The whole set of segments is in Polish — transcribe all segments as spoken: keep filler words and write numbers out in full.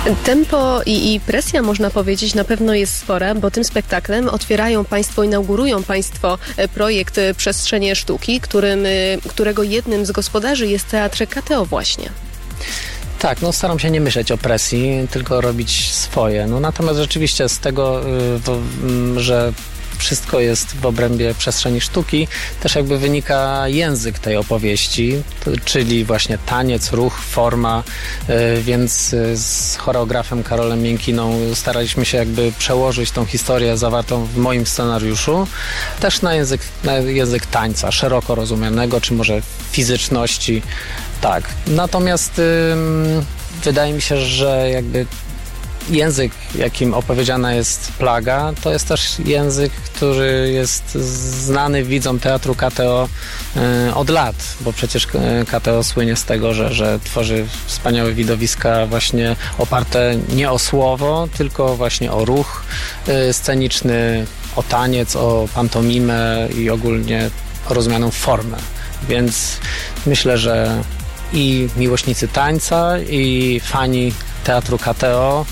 Tempo i, i presja, można powiedzieć, na pewno jest spora, bo tym spektaklem otwierają Państwo, inaugurują Państwo projekt Przestrzenie Sztuki, którym, którego jednym z gospodarzy jest Teatr K T O właśnie. Tak, no staram się nie myśleć o presji, tylko robić swoje. No natomiast rzeczywiście z tego, że wszystko jest w obrębie przestrzeni sztuki, też jakby wynika język tej opowieści, czyli właśnie taniec, ruch, forma, więc z choreografem Karolem Miękiną staraliśmy się jakby przełożyć tą historię zawartą w moim scenariuszu też na język, na język tańca, szeroko rozumianego, czy może fizyczności. Tak, natomiast ym, wydaje mi się, że jakby język, jakim opowiedziana jest Plaga, to jest też język, który jest znany widzom Teatru K T O y, od lat, bo przecież K T O słynie z tego, że, że tworzy wspaniałe widowiska właśnie oparte nie o słowo, tylko właśnie o ruch y, sceniczny, o taniec, o pantomimę i ogólnie o rozumianą formę. Więc myślę, że i miłośnicy tańca, i fani Teatru K T O,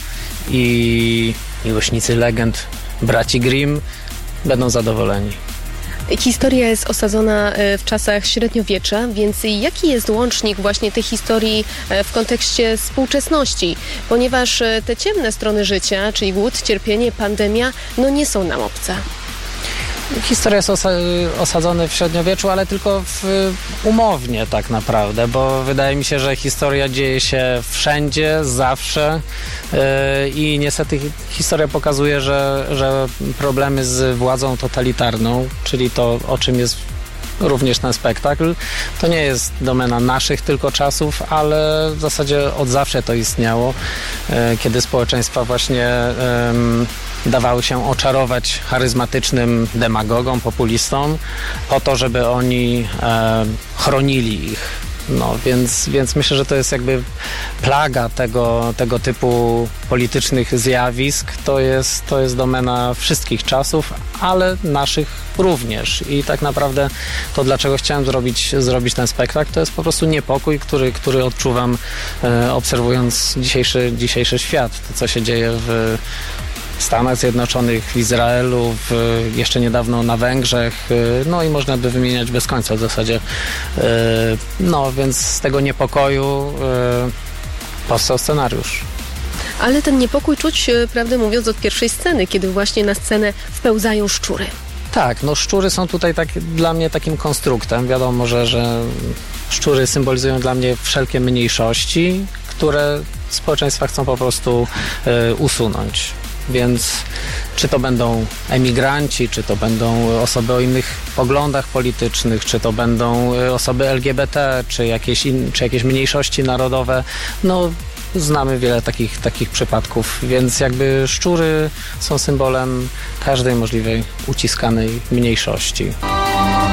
i miłośnicy legend braci Grimm będą zadowoleni. Historia jest osadzona w czasach średniowiecza, więc jaki jest łącznik właśnie tej historii w kontekście współczesności? Ponieważ te ciemne strony życia, czyli głód, cierpienie, pandemia, no nie są nam obce. Historia jest osa- osadzona w średniowieczu, ale tylko w, umownie tak naprawdę, bo wydaje mi się, że historia dzieje się wszędzie, zawsze yy, i niestety historia pokazuje, że, że problemy z władzą totalitarną, czyli to, o czym jest również ten spektakl, to nie jest domena naszych tylko czasów, ale w zasadzie od zawsze to istniało, yy, kiedy społeczeństwa właśnie yy, dawały się oczarować charyzmatycznym demagogom, populistom po to, żeby oni e, chronili ich. No, więc, więc myślę, że to jest jakby plaga tego, tego typu politycznych zjawisk. To jest, to jest domena wszystkich czasów, ale naszych również. I tak naprawdę to, dlaczego chciałem zrobić, zrobić ten spektakl, to jest po prostu niepokój, który, który odczuwam e, obserwując dzisiejszy, dzisiejszy świat. To, co się dzieje w Stanach Zjednoczonych, w Izraelu, w, jeszcze niedawno na Węgrzech, no i można by wymieniać bez końca w zasadzie. No więc z tego niepokoju powstał scenariusz. Ale ten niepokój czuć, prawdę mówiąc, od pierwszej sceny, kiedy właśnie na scenę wpełzają szczury. Tak, no szczury są tutaj tak, dla mnie takim konstruktem. Wiadomo, że, że szczury symbolizują dla mnie wszelkie mniejszości, które społeczeństwa chcą po prostu y, usunąć. Więc czy to będą emigranci, czy to będą osoby o innych poglądach politycznych, czy to będą osoby L G B T, czy jakieś, in, czy jakieś mniejszości narodowe, no znamy wiele takich, takich przypadków, więc jakby szczury są symbolem każdej możliwej uciskanej mniejszości.